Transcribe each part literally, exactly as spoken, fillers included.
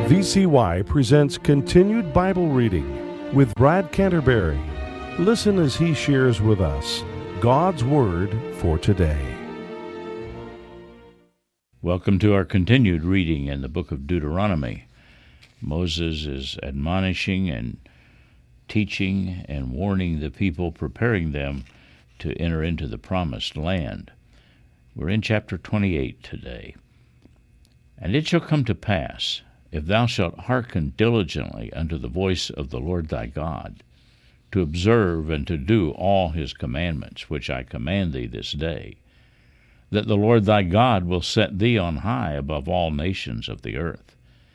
V C Y presents Continued Bible Reading with Brad Canterbury. Listen as he shares with us God's Word for today. Welcome to our continued reading in the book of Deuteronomy. Moses is admonishing and teaching and warning the people, preparing them to enter into the promised land. We're in chapter twenty-eight today. And it shall come to pass, if thou shalt hearken diligently unto the voice of the Lord thy God, to observe and to do all his commandments, which I command thee this day, that the Lord thy God will set thee on high above all nations of the earth.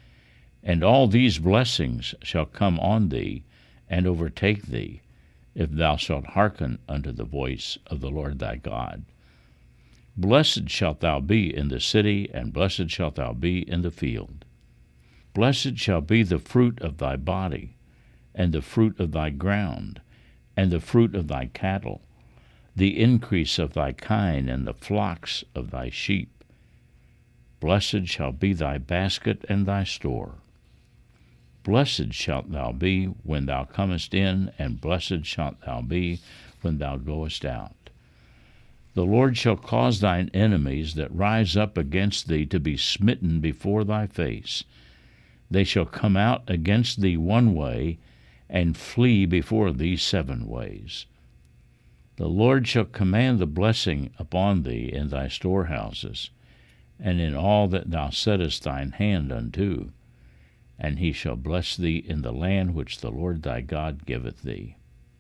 And all these blessings shall come on thee and overtake thee, if thou shalt hearken unto the voice of the Lord thy God. Blessed shalt thou be in the city, and blessed shalt thou be in the field. Blessed shall be the fruit of thy body, and the fruit of thy ground, and the fruit of thy cattle, the increase of thy kine, and the flocks of thy sheep. Blessed shall be thy basket and thy store. Blessed shalt thou be when thou comest in, and blessed shalt thou be when thou goest out. The Lord shall cause thine enemies that rise up against thee to be smitten before thy face. They shall come out against thee one way, and flee before thee seven ways. The Lord shall command the blessing upon thee in thy storehouses, and in all that thou settest thine hand unto, and he shall bless thee in the land which the Lord thy God giveth thee.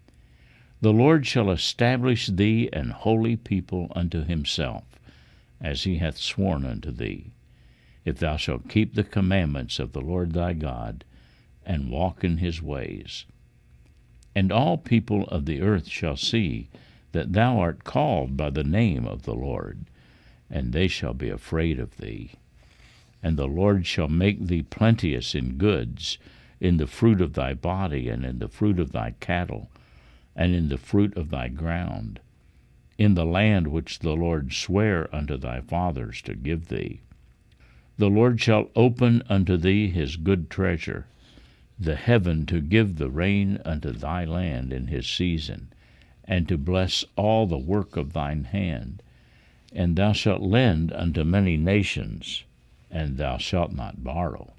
The Lord shall establish thee an holy people unto himself, as he hath sworn unto thee, if thou shalt keep the commandments of the Lord thy God, and walk in his ways. And all people of the earth shall see that thou art called by the name of the Lord, and they shall be afraid of thee. And the Lord shall make thee plenteous in goods, in the fruit of thy body, and in the fruit of thy cattle, and in the fruit of thy ground, in the land which the Lord sware unto thy fathers to give thee. The Lord shall open unto thee his good treasure, the heaven to give the rain unto thy land in his season, and to bless all the work of thine hand. And thou shalt lend unto many nations, and thou shalt not borrow.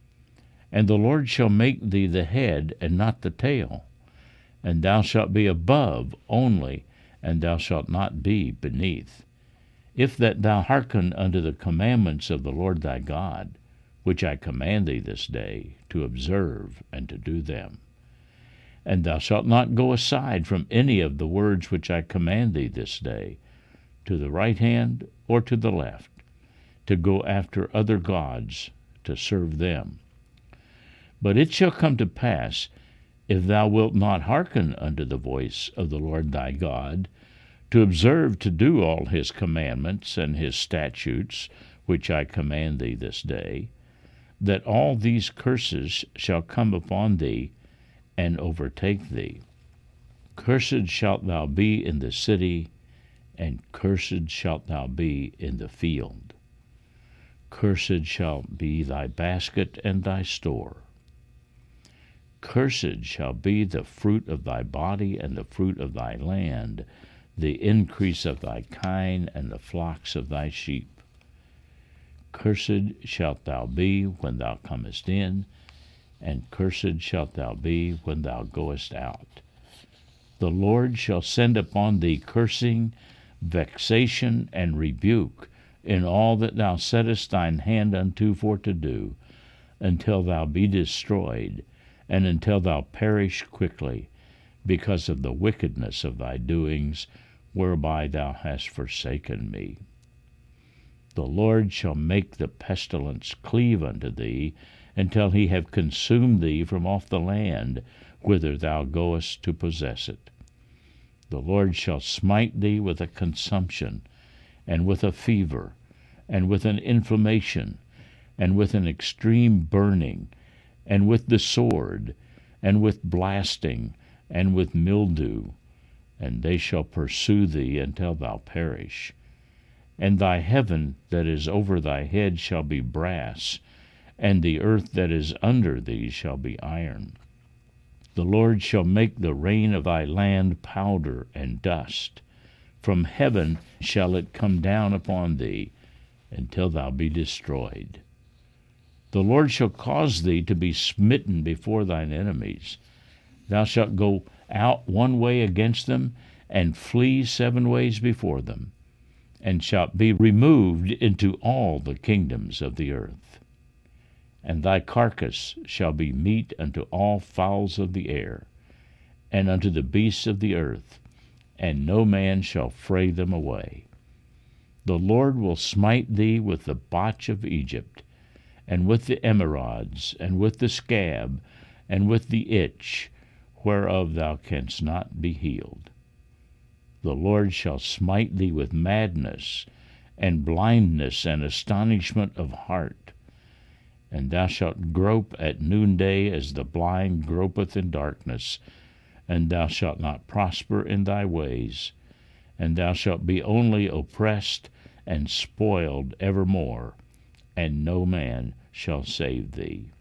And the Lord shall make thee the head and not the tail, and thou shalt be above only, and thou shalt not be beneath, if that thou hearken unto the commandments of the Lord thy God, which I command thee this day, to observe and to do them. And thou shalt not go aside from any of the words which I command thee this day, to the right hand or to the left, to go after other gods, to serve them. But it shall come to pass, if thou wilt not hearken unto the voice of the Lord thy God, to observe to do all his commandments and his statutes, which I command thee this day, that all these curses shall come upon thee and overtake thee. Cursed shalt thou be in the city, and cursed shalt thou be in the field. Cursed shall be thy basket and thy store. Cursed shall be the fruit of thy body and the fruit of thy land, the increase of thy kine and the flocks of thy sheep. Cursed shalt thou be when thou comest in, and cursed shalt thou be when thou goest out. The Lord shall send upon thee cursing, vexation, and rebuke in all that thou settest thine hand unto for to do, until thou be destroyed, and until thou perish quickly, because of the wickedness of thy doings, whereby thou hast forsaken me. The Lord shall make the pestilence cleave unto thee, until he have consumed thee from off the land, whither thou goest to possess it. The Lord shall smite thee with a consumption, and with a fever, and with an inflammation, and with an extreme burning, and with the sword, and with blasting, and with mildew, and they shall pursue thee until thou perish. And thy heaven that is over thy head shall be brass, and the earth that is under thee shall be iron. The Lord shall make the rain of thy land powder and dust. From heaven shall it come down upon thee, until thou be destroyed. The Lord shall cause thee to be smitten before thine enemies. Thou shalt go out one way against them, and flee seven ways before them, and shalt be removed into all the kingdoms of the earth. And thy carcass shall be meat unto all fowls of the air, and unto the beasts of the earth, and no man shall fray them away. The Lord will smite thee with the botch of Egypt, and with the emerods, and with the scab, and with the itch, whereof thou canst not be healed. The Lord shall smite thee with madness, and blindness, and astonishment of heart. And thou shalt grope at noonday as the blind gropeth in darkness, and thou shalt not prosper in thy ways, and thou shalt be only oppressed and spoiled evermore, and no man shall save thee.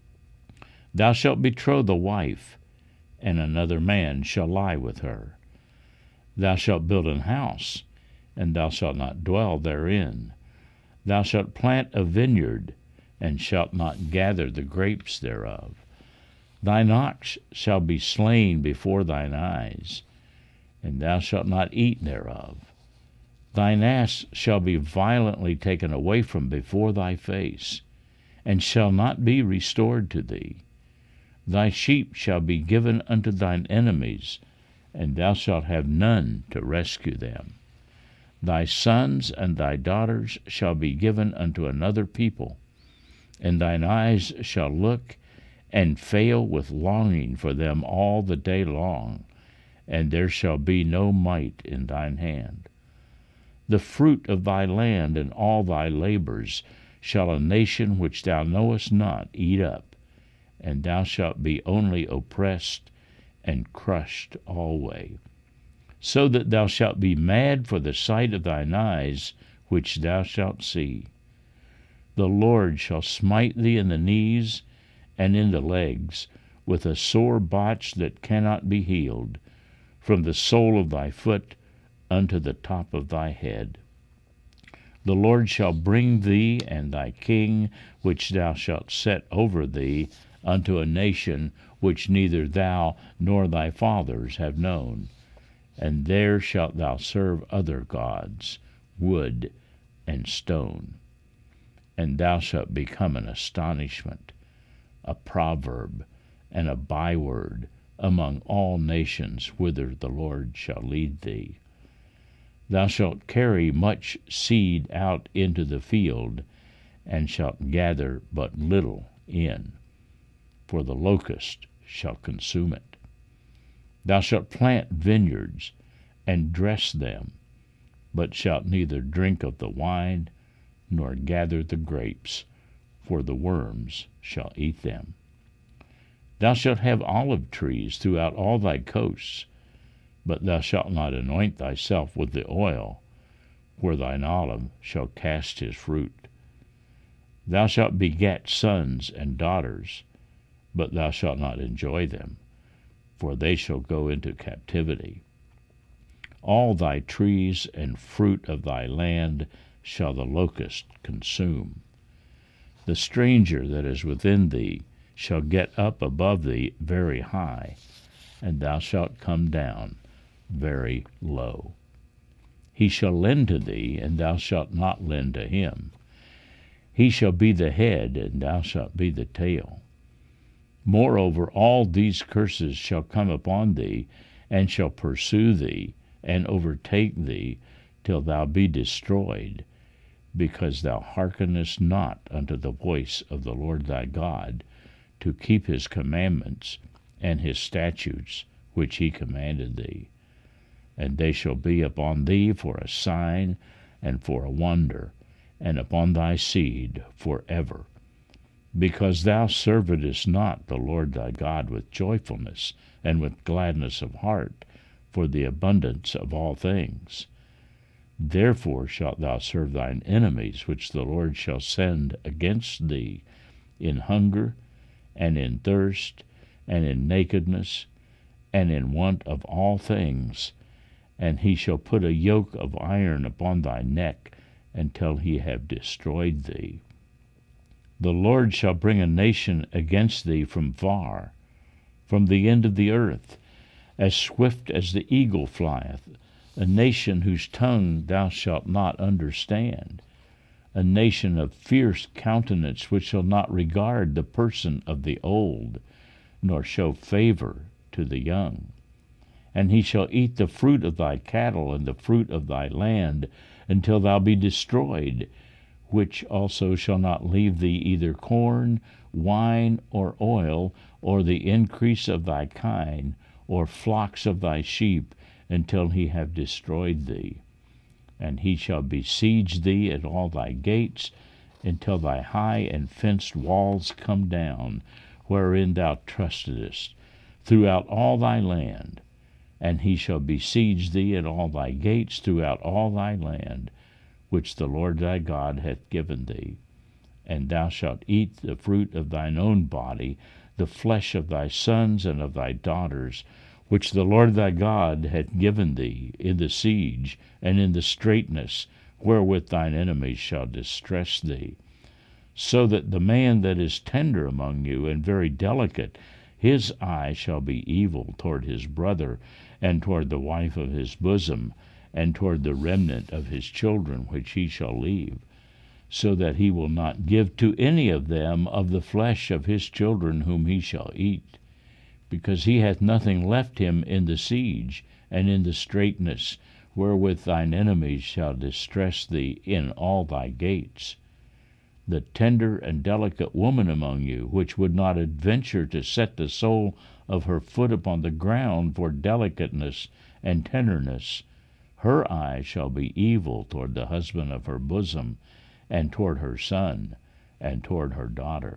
Thou shalt betroth a wife, and another man shall lie with her. Thou shalt build an house, and thou shalt not dwell therein. Thou shalt plant a vineyard, and shalt not gather the grapes thereof. Thine ox shall be slain before thine eyes, and thou shalt not eat thereof. Thine ass shall be violently taken away from before thy face, and shall not be restored to thee. Thy sheep shall be given unto thine enemies, and thou shalt have none to rescue them. Thy sons and thy daughters shall be given unto another people, and thine eyes shall look and fail with longing for them all the day long, and there shall be no might in thine hand. The fruit of thy land and all thy labors shall a nation which thou knowest not eat up, and thou shalt be only oppressed and crushed alway, so that thou shalt be mad for the sight of thine eyes which thou shalt see. The Lord shall smite thee in the knees and in the legs with a sore botch that cannot be healed, from the sole of thy foot unto the top of thy head. The Lord shall bring thee and thy king, which thou shalt set over thee, unto a nation which neither thou nor thy fathers have known, and there shalt thou serve other gods, wood and stone. And thou shalt become an astonishment, a proverb, and a byword among all nations whither the Lord shall lead thee. Thou shalt carry much seed out into the field, and shalt gather but little in, for the locust shall consume it. Thou shalt plant vineyards, and dress them, but shalt neither drink of the wine, nor gather the grapes, for the worms shall eat them. Thou shalt have olive trees throughout all thy coasts, but thou shalt not anoint thyself with the oil, where thine olive shall cast his fruit. Thou shalt beget sons and daughters, but thou shalt not enjoy them, for they shall go into captivity. All thy trees and fruit of thy land shall the locust consume. The stranger that is within thee shall get up above thee very high, and thou shalt come down very low. He shall lend to thee, and thou shalt not lend to him. He shall be the head, and thou shalt be the tail. Moreover, all these curses shall come upon thee, and shall pursue thee, and overtake thee, till thou be destroyed, because thou hearkenest not unto the voice of the Lord thy God, to keep his commandments and his statutes which he commanded thee. And they shall be upon thee for a sign and for a wonder, and upon thy seed for ever, because thou servedest not the Lord thy God with joyfulness and with gladness of heart, for the abundance of all things. Therefore shalt thou serve thine enemies, which the Lord shall send against thee, in hunger, and in thirst, and in nakedness, and in want of all things. And he shall put a yoke of iron upon thy neck, until he have destroyed thee. The Lord shall bring a nation against thee from far, from the end of the earth, as swift as the eagle flieth, a nation whose tongue thou shalt not understand, a nation of fierce countenance, which shall not regard the person of the old, nor show favor to the young. And he shall eat the fruit of thy cattle and the fruit of thy land, until thou be destroyed, which also shall not leave thee either corn, wine, or oil, or the increase of thy kine, or flocks of thy sheep, until he have destroyed thee. And he shall besiege thee at all thy gates, until thy high and fenced walls come down, wherein thou trustedest, throughout all thy land. And he shall besiege thee at all thy gates throughout all thy land, which the Lord thy God hath given thee. And thou shalt eat the fruit of thine own body, the flesh of thy sons and of thy daughters, which the Lord thy God hath given thee in the siege and in the straitness, wherewith thine enemies shall distress thee. So that the man that is tender among you and very delicate, his eye shall be evil toward his brother, and toward the wife of his bosom, and toward the remnant of his children which he shall leave, so that he will not give to any of them of the flesh of his children whom he shall eat, because he hath nothing left him in the siege and in the straitness, wherewith thine enemies shall distress thee in all thy gates. The tender and delicate woman among you, which would not adventure to set the sole of her foot upon the ground for delicateness and tenderness, her eye shall be evil toward the husband of her bosom, and toward her son, and toward her daughter,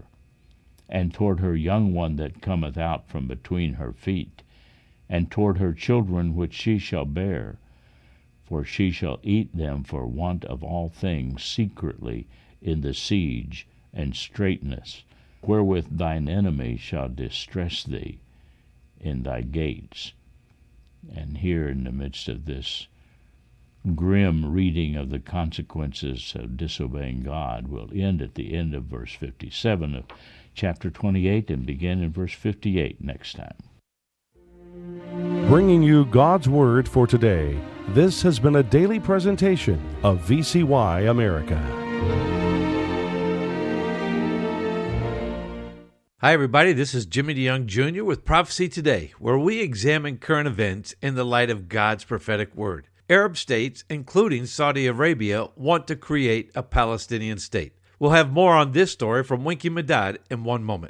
and toward her young one that cometh out from between her feet, and toward her children which she shall bear. For she shall eat them for want of all things secretly in the siege and straitness, wherewith thine enemy shall distress thee in thy gates. And here in the midst of this grim reading of the consequences of disobeying God, we'll end at the end of verse fifty-seven of chapter twenty-eight and begin in verse fifty-eight next time. Bringing you God's Word for today, this has been a daily presentation of V C Y America. Hi, everybody. This is Jimmy DeYoung Junior with Prophecy Today, where we examine current events in the light of God's prophetic word. Arab states, including Saudi Arabia, want to create a Palestinian state. We'll have more on this story from Winky Medad in one moment.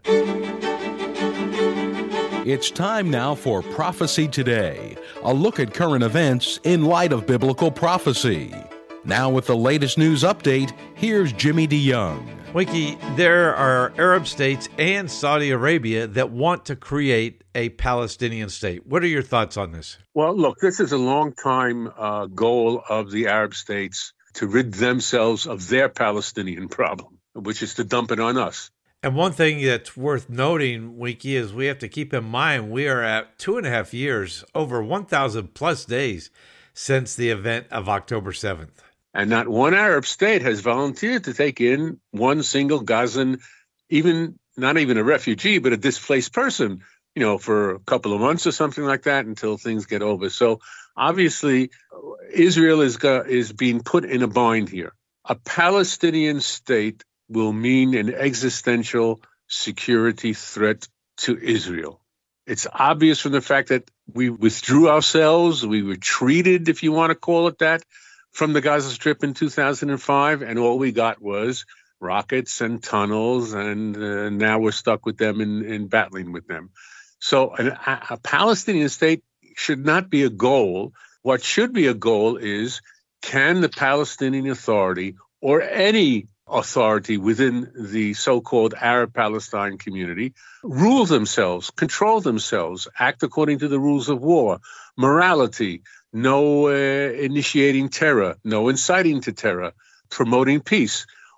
It's time now for Prophecy Today, a look at current events in light of biblical prophecy. Now with the latest news update, here's Jimmy DeYoung. Winky, there are Arab states and Saudi Arabia that want to create a Palestinian state. What are your thoughts on this? Well, look, this is a long-time uh, goal of the Arab states to rid themselves of their Palestinian problem, which is to dump it on us. And one thing that's worth noting, Winky, is we have to keep in mind we are at two and a half years, over one thousand plus days since the event of October seventh. And not one Arab state has volunteered to take in one single Gazan, even not even a refugee, but a displaced person, you know, for a couple of months or something like that until things get over. So obviously, Israel is is being put in a bind here. A Palestinian state will mean an existential security threat to Israel. It's obvious from the fact that we withdrew ourselves, we retreated, if you want to call it that, from the Gaza Strip in two thousand five, and all we got was rockets and tunnels, and uh, now we're stuck with them and, and battling with them. So an, a, a Palestinian state should not be a goal. What should be a goal is, can the Palestinian Authority or any authority within the so-called Arab Palestine community rule themselves, control themselves, act according to the rules of war, morality, no uh, initiating terror, no inciting to terror, promoting peace.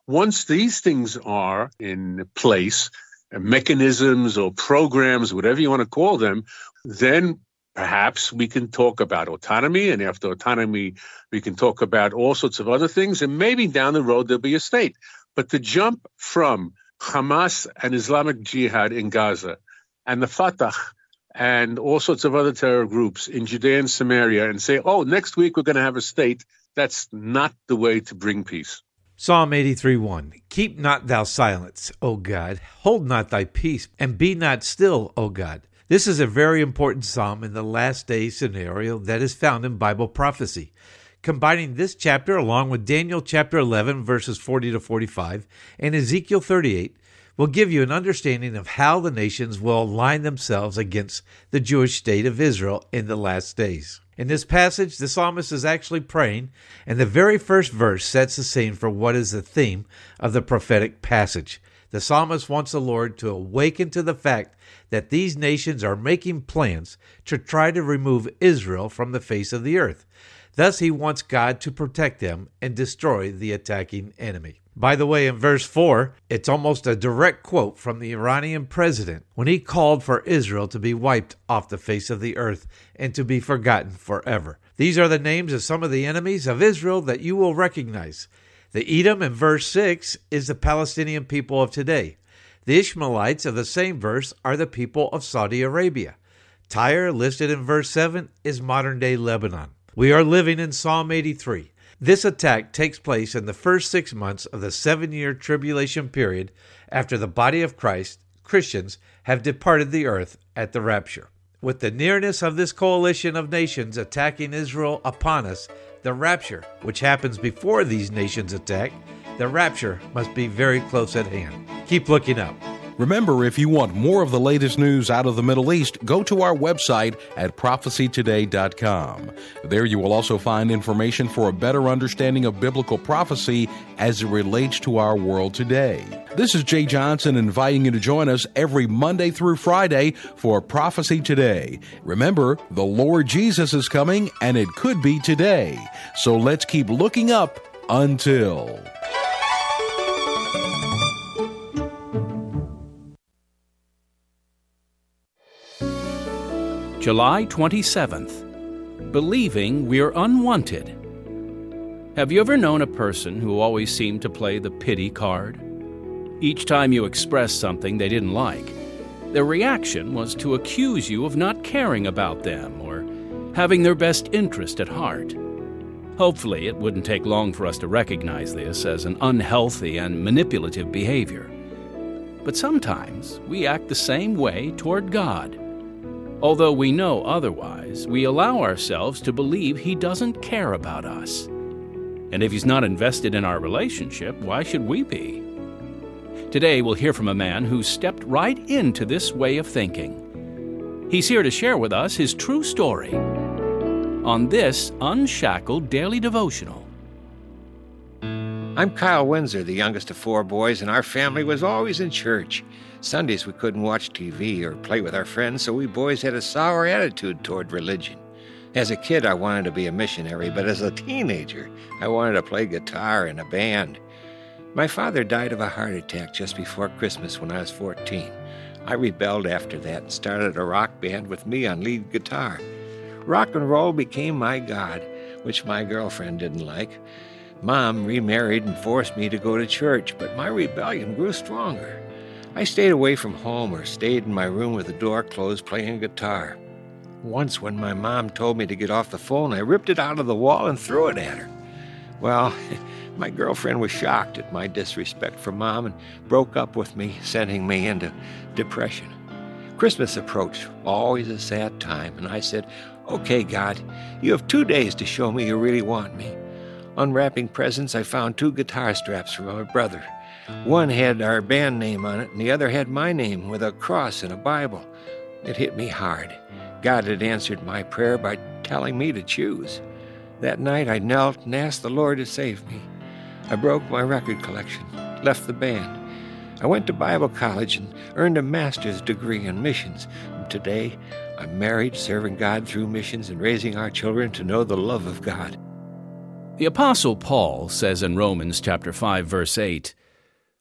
once these things are in place, mechanisms or programs, whatever you want to call them, then perhaps we can talk about autonomy, and after autonomy, we can talk about all sorts of other things, and maybe down the road there'll be a state. But the jump from Hamas and Islamic Jihad in Gaza and the Fatah and all sorts of other terror groups in Judea and Samaria and say, oh, next week we're going to have a state, that's not the way to bring peace. Psalm eighty-three one, Keep not thou silence, O God, hold not thy peace, and be not still, O God. This is a very important psalm in the last day scenario that is found in Bible prophecy. Combining this chapter along with Daniel chapter eleven, verses forty to forty-five, and Ezekiel thirty-eight, will give you an understanding of how the nations will align themselves against the Jewish state of Israel in the last days. In this passage, the psalmist is actually praying, and the very first verse sets the scene for what is the theme of the prophetic passage. The psalmist wants the Lord to awaken to the fact that these nations are making plans to try to remove Israel from the face of the earth. Thus, he wants God to protect them and destroy the attacking enemy. By the way, in verse four, it's almost a direct quote from the Iranian president when he called for Israel to be wiped off the face of the earth and to be forgotten forever. These are the names of some of the enemies of Israel that you will recognize. The Edom in verse six is the Palestinian people of today. The Ishmaelites of the same verse are the people of Saudi Arabia. Tyre, listed in verse seven, is modern-day Lebanon. We are living in Psalm eighty-three. This attack takes place in the first six months of the seven-year tribulation period after the body of Christ, Christians, have departed the earth at the rapture. With the nearness of this coalition of nations attacking Israel upon us, the rapture, which happens before these nations attack, the rapture must be very close at hand. Keep looking up. Remember, if you want more of the latest news out of the Middle East, go to our website at prophecy today dot com. There you will also find information for a better understanding of biblical prophecy as it relates to our world today. This is Jay Johnson inviting you to join us every Monday through Friday for Prophecy Today. Remember, the Lord Jesus is coming, and it could be today. So let's keep looking up until... July twenty-seventh. Believing we're unwanted. Have you ever known a person who always seemed to play the pity card? Each time you expressed something they didn't like, their reaction was to accuse you of not caring about them or having their best interest at heart. Hopefully, it wouldn't take long for us to recognize this as an unhealthy and manipulative behavior. But sometimes we act the same way toward God. Although we know otherwise, we allow ourselves to believe He doesn't care about us. And if He's not invested in our relationship, why should we be? Today we'll hear from a man who stepped right into this way of thinking. He's here to share with us his true story on this Unshackled Daily Devotional. I'm Kyle Windsor, the youngest of four boys, and our family was always in church. Sundays we couldn't watch T V or play with our friends, so we boys had a sour attitude toward religion. As a kid, I wanted to be a missionary, but as a teenager, I wanted to play guitar in a band. My father died of a heart attack just before Christmas when I was fourteen. I rebelled after that and started a rock band with me on lead guitar. Rock and roll became my god, which my girlfriend didn't like. Mom remarried and forced me to go to church, but my rebellion grew stronger. I stayed away from home or stayed in my room with the door closed playing guitar. Once when my mom told me to get off the phone, I ripped it out of the wall and threw it at her. Well, my girlfriend was shocked at my disrespect for Mom and broke up with me, sending me into depression. Christmas approached, always a sad time, and I said, "Okay, God, you have two days to show me you really want me." Unwrapping presents, I found two guitar straps from my brother. One had our band name on it, and the other had my name with a cross and a Bible. It hit me hard. God had answered my prayer by telling me to choose. That night I knelt and asked the Lord to save me. I broke my record collection, left the band. I went to Bible college and earned a master's degree in missions. And today, I'm married, serving God through missions and raising our children to know the love of God. The Apostle Paul says in Romans chapter five, verse eight,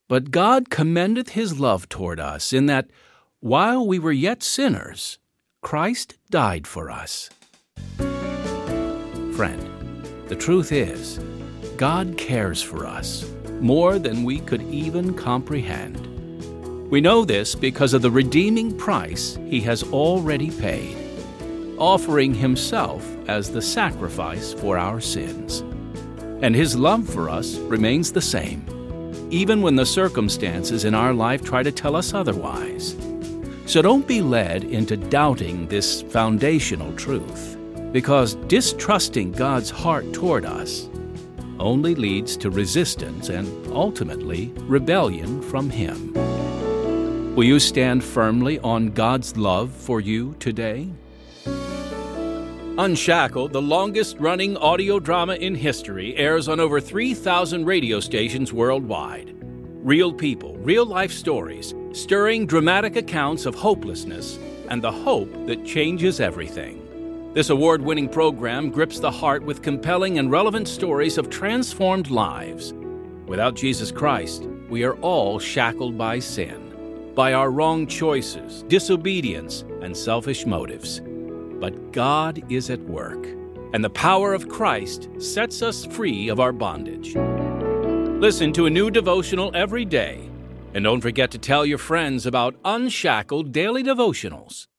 But God commendeth his love toward us, in that, while we were yet sinners, Christ died for us. Friend, the truth is, God cares for us more than we could even comprehend. We know this because of the redeeming price he has already paid, offering himself as the sacrifice for our sins. And his love for us remains the same, even when the circumstances in our life try to tell us otherwise. So don't be led into doubting this foundational truth, because distrusting God's heart toward us only leads to resistance and ultimately rebellion from him. Will you stand firmly on God's love for you today? Unshackled, the longest-running audio drama in history, airs on over three thousand radio stations worldwide. Real people, real-life stories, stirring dramatic accounts of hopelessness and the hope that changes everything. This award-winning program grips the heart with compelling and relevant stories of transformed lives. Without Jesus Christ, we are all shackled by sin, by our wrong choices, disobedience, and selfish motives. But God is at work, and the power of Christ sets us free of our bondage. Listen to a new devotional every day, and don't forget to tell your friends about Unshackled Daily Devotionals.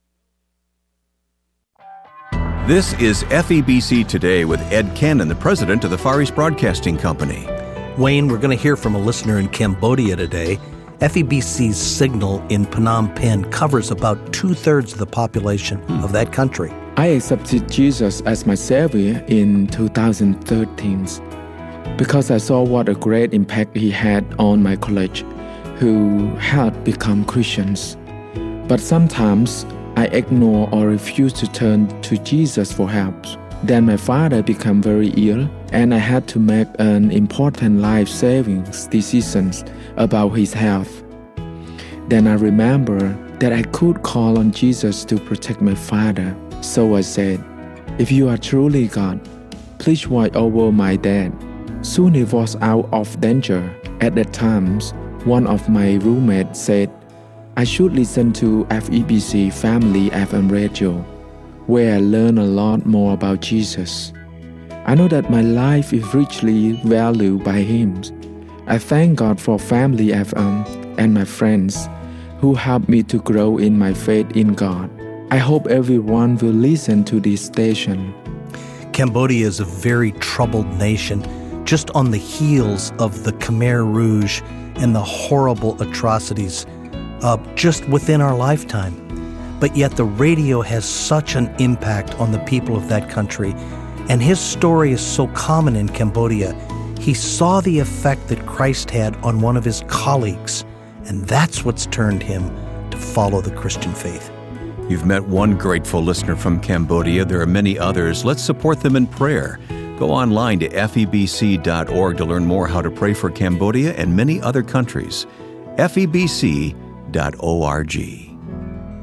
This is F E B C Today with Ed Cannon, the president of the Far East Broadcasting Company. Wayne, we're going to hear from a listener in Cambodia today. F E B C's signal in Phnom Penh covers about two-thirds of the population of that country. I accepted Jesus as my Savior in two thousand thirteen because I saw what a great impact he had on my college, who had become Christians. But sometimes I ignore or refuse to turn to Jesus for help. Then my father became very ill, and I had to make an important life-saving decision about his health. Then I remembered that I could call on Jesus to protect my father. So I said, "If you are truly God, please watch over my dad." Soon he was out of danger. At that time, one of my roommates said, I should listen to F E B C Family F M Radio, where I learn a lot more about Jesus. I know that my life is richly valued by him. I thank God for Family F M and my friends who helped me to grow in my faith in God. I hope everyone will listen to this station. Cambodia is a very troubled nation, just on the heels of the Khmer Rouge and the horrible atrocities uh, just within our lifetime. But yet the radio has such an impact on the people of that country, and his story is so common in Cambodia. He saw the effect that Christ had on one of his colleagues, and that's what's turned him to follow the Christian faith. You've met one grateful listener from Cambodia. There are many others. Let's support them in prayer. Go online to F E B C dot org to learn more how to pray for Cambodia and many other countries. F E B C dot org.